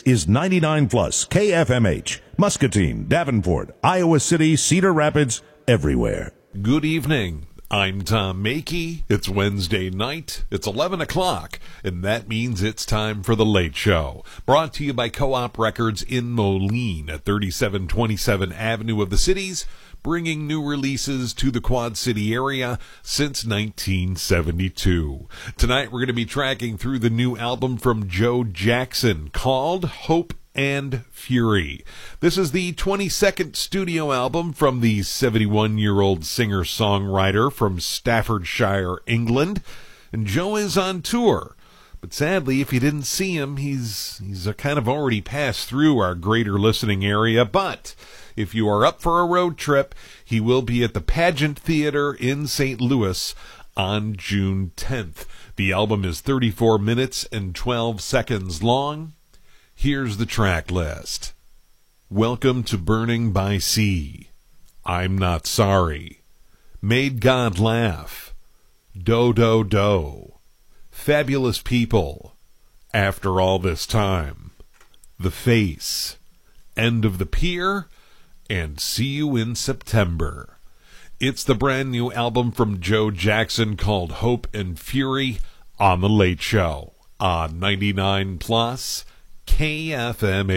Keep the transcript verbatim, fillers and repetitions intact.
is ninety-nine plus K F M H, Muscatine, Davenport, Iowa City, Cedar Rapids, everywhere. Good evening. I'm Tom Makey. It's Wednesday night. It's eleven o'clock, and that means it's time for The Late Show. Brought to you by Co-op Records in Moline at thirty-seven twenty-seven Avenue of the Cities, bringing new releases to the Quad City area since nineteen seventy-two. Tonight we're going to be tracking through the new album from Joe Jackson called Hope and Fury. This is the twenty-second studio album from the seventy-one-year-old singer-songwriter from Staffordshire, England. And Joe is on tour. But sadly, if you didn't see him, he's he's a kind of already passed through our greater listening area. But if you are up for a road trip, he will be at the Pageant Theater in Saint Louis on June tenth. The album is thirty-four minutes and twelve seconds long. Here's the track list. Welcome to Burning by Sea. I'm Not Sorry. Made God Laugh. Do Do Do. Fabulous People. After All This Time. The Face. End of the Pier. And See You in September. It's the brand new album from Joe Jackson called Hope and Fury on The Late Show on ninety-nine plus K F M